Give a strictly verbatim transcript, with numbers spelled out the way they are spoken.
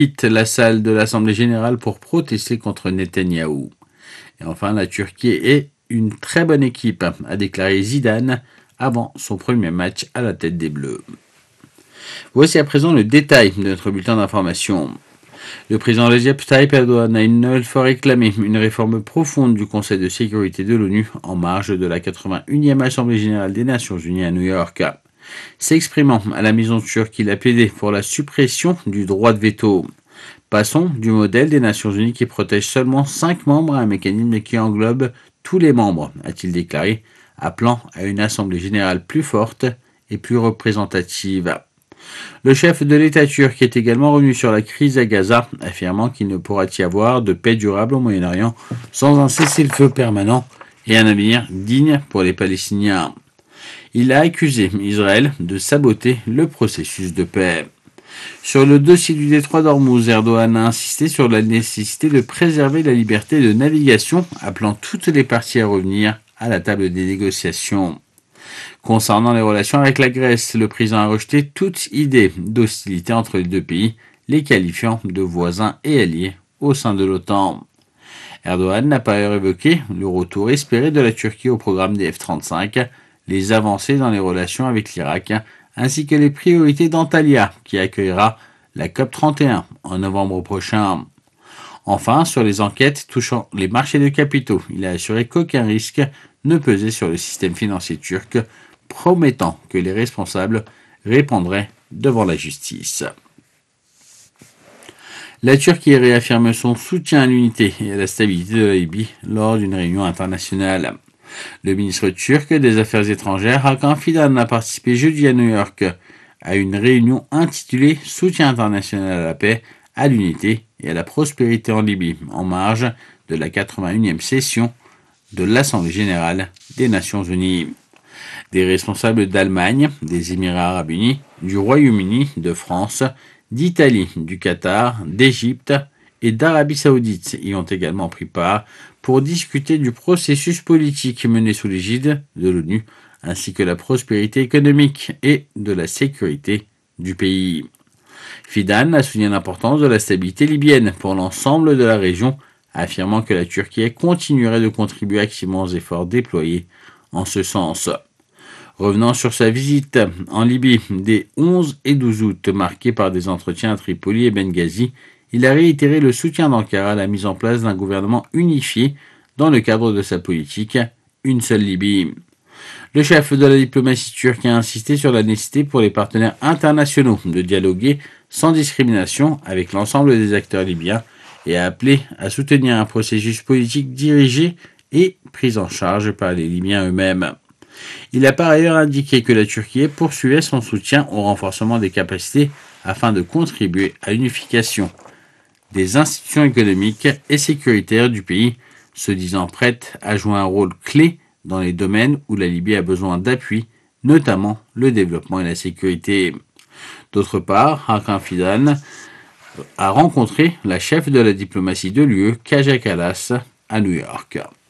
quitte la salle de l'Assemblée générale pour protester contre Netanyahou. Et enfin, la Turquie est une très bonne équipe, a déclaré Zidane avant son premier match à la tête des Bleus. Voici à présent le détail de notre bulletin d'information. Le président Recep Tayyip Erdogan a une nouvelle fois réclamé une réforme profonde du Conseil de sécurité de l'ONU en marge de la quatre-vingt-unième Assemblée générale des Nations unies à New York. S'exprimant à la maison turque, il a plaidé pour la suppression du droit de veto. Passons du modèle des Nations unies qui protège seulement cinq membres à un mécanisme qui englobe tous les membres, a-t-il déclaré, appelant à une Assemblée générale plus forte et plus représentative. Le chef de l'État turc est également revenu sur la crise à Gaza, affirmant qu'il ne pourra y avoir de paix durable au Moyen-Orient sans un cessez-le-feu permanent et un avenir digne pour les Palestiniens. Il a accusé Israël de saboter le processus de paix. Sur le dossier du détroit d'Ormuz, Erdogan a insisté sur la nécessité de préserver la liberté de navigation, appelant toutes les parties à revenir à la table des négociations. Concernant les relations avec la Grèce, le président a rejeté toute idée d'hostilité entre les deux pays, les qualifiant de voisins et alliés au sein de l'OTAN. Erdogan n'a par ailleurs évoqué le retour espéré de la Turquie au programme des F trente-cinq, les avancées dans les relations avec l'Irak, ainsi que les priorités d'Antalya, qui accueillera la COP trente et un en novembre prochain. Enfin, sur les enquêtes touchant les marchés de capitaux, il a assuré qu'aucun risque ne pesait sur le système financier turc, promettant que les responsables répondraient devant la justice. La Turquie réaffirme son soutien à l'unité et à la stabilité de la Libye lors d'une réunion internationale. Le ministre turc des Affaires étrangères, Hakan Fidan, a participé jeudi à New York à une réunion intitulée « Soutien international à la paix, à l'unité et à la prospérité en Libye » en marge de la quatre-vingt-unième session de l'Assemblée générale des Nations unies. Des responsables d'Allemagne, des Émirats arabes unis, du Royaume-Uni, de France, d'Italie, du Qatar, d'Égypte et d'Arabie saoudite y ont également pris part pour discuter du processus politique mené sous l'égide de l'ONU, ainsi que la prospérité économique et de la sécurité du pays. Fidan a souligné l'importance de la stabilité libyenne pour l'ensemble de la région, affirmant que la Turquie continuerait de contribuer activement aux efforts déployés en ce sens. Revenant sur sa visite en Libye des onze et douze août, marquée par des entretiens à Tripoli et Benghazi, il a réitéré le soutien d'Ankara à la mise en place d'un gouvernement unifié dans le cadre de sa politique « Une seule Libye ». Le chef de la diplomatie turque a insisté sur la nécessité pour les partenaires internationaux de dialoguer sans discrimination avec l'ensemble des acteurs libyens et a appelé à soutenir un processus politique dirigé et pris en charge par les Libyens eux-mêmes. Il a par ailleurs indiqué que la Turquie poursuivait son soutien au renforcement des capacités afin de contribuer à l'unification des institutions économiques et sécuritaires du pays, se disant prête à jouer un rôle clé dans les domaines où la Libye a besoin d'appui, notamment le développement et la sécurité. D'autre part, Hakan Fidan a rencontré la chef de la diplomatie de l'U E, Kaja Kallas, à New York.